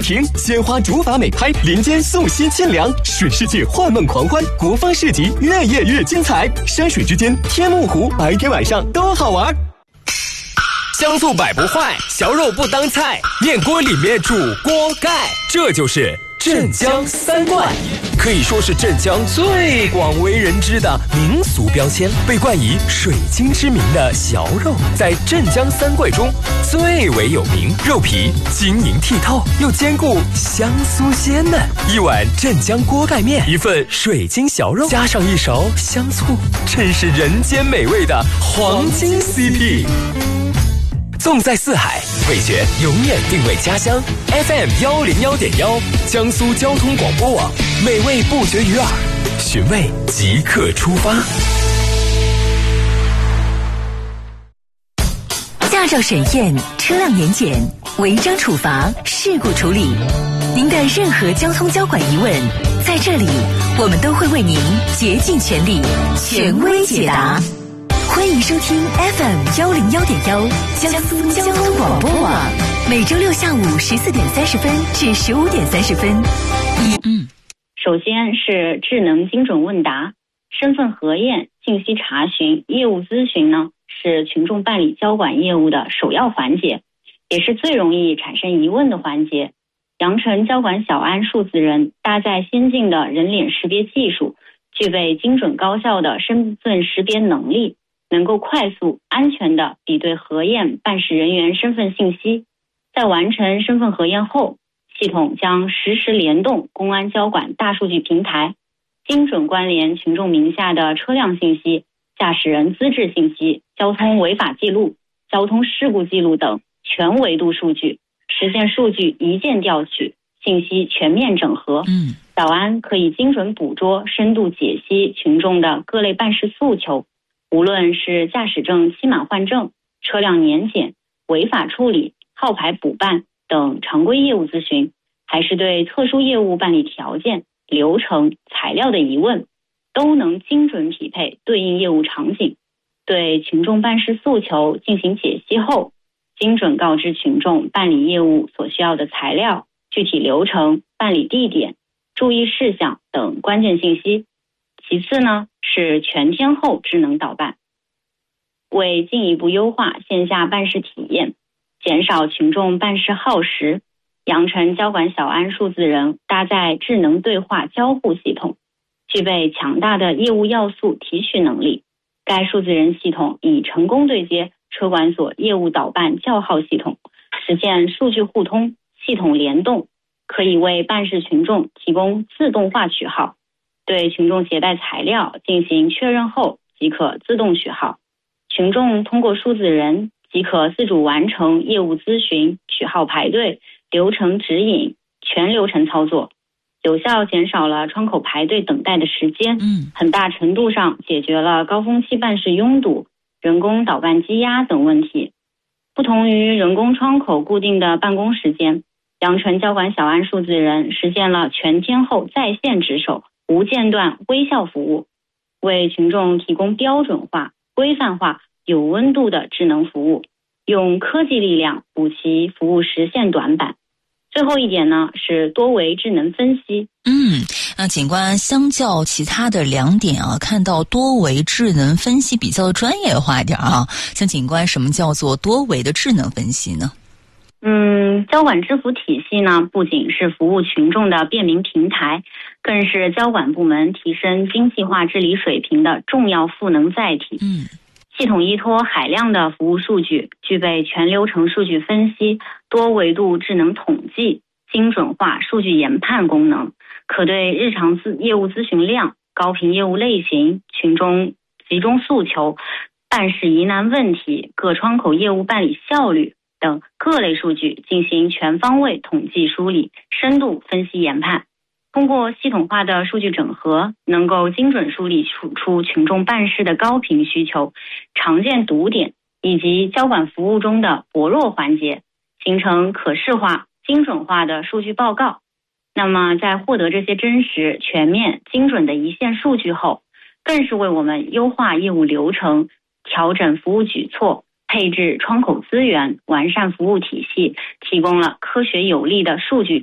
停，鲜花主法美拍，林间送新清凉，水世界幻梦狂欢，国风市集越夜越精彩，山水之间天目湖，白天晚上都好玩。香醋摆不坏，小肉不当菜，面锅里面煮锅盖，这就是镇江三怪，可以说是镇江最广为人知的民俗标签，被冠以水晶之名的小肉，在镇江三怪中最为有名，肉皮晶莹剔透，又兼顾香酥鲜嫩。一碗镇江锅盖面，一份水晶小肉，加上一勺香醋，真是人间美味的黄金 CP。纵在四海，味觉永远定位家乡。FM 101.1，江苏交通广播网，美味不绝于耳，寻味即刻出发。 驾照审验、车辆年检、违章处罚、事故处理，您的任何交通交管疑问，在这里我们都会为您竭尽全力权威解答。欢迎收听 FM 101.1江苏交通广播网，每周六下午14点30分至15点30分。 首先是智能精准问答、身份核验、信息查询、业务咨询呢，是群众办理交管业务的首要环节，也是最容易产生疑问的环节。羊城交管小安数字人搭载先进的人脸识别技术，具备精准高效的身份识别能力，能够快速安全地比对核验办事人员身份信息。在完成身份核验后，系统将实时联动公安交管大数据平台，精准关联群众名下的车辆信息、驾驶人资质信息、交通违法记录、交通事故记录等全维度数据，实现数据一键调取，信息全面整合。小安可以精准捕捉、深度解析群众的各类办事诉求，无论是驾驶证期满换证、车辆年检、违法处理、号牌补办等常规业务咨询，还是对特殊业务办理条件、流程、材料的疑问，都能精准匹配对应业务场景，对群众办事诉求进行解析后，精准告知群众办理业务所需要的材料、具体流程、办理地点、注意事项等关键信息。其次呢，是全天候智能导办。为进一步优化线下办事体验，减少群众办事耗时，羊城交管小安数字人搭载智能对话交互系统，具备强大的业务要素提取能力。该数字人系统已成功对接车管所业务导办叫号系统，实现数据互通、系统联动，可以为办事群众提供自动化取号，对群众携带材料进行确认后即可自动取号，群众通过数字人即可自主完成业务咨询、取号排队、流程指引、全流程操作，有效减少了窗口排队等待的时间，很大程度上解决了高峰期办事拥堵、人工导办积压等问题。不同于人工窗口固定的办公时间，羊城交管小安数字人实现了全天候在线值守、无间断微笑服务，为群众提供标准化、规范化、有温度的智能服务，用科技力量补齐服务实现短板。最后一点呢，是多维智能分析。 那警官相较其他的2点啊，看到多维智能分析比较专业化一点啊。像警官，什么叫做多维的智能分析呢？ 交管支付体系呢，不仅是服务群众的便民平台，更是交管部门提升精细化治理水平的重要赋能载体。系统依托海量的服务数据，具备全流程数据分析、多维度智能统计、精准化数据研判功能，可对日常业务咨询量、高频业务类型、群众集中诉求、办事疑难问题、各窗口业务办理效率等各类数据进行全方位统计梳理、深度分析研判。通过系统化的数据整合，能够精准梳理出群众办事的高频需求、常见堵点以及交管服务中的薄弱环节，形成可视化、精准化的数据报告。那么在获得这些真实、全面、精准的一线数据后，更是为我们优化业务流程、调整服务举措、配置窗口资源、完善服务体系提供了科学有力的数据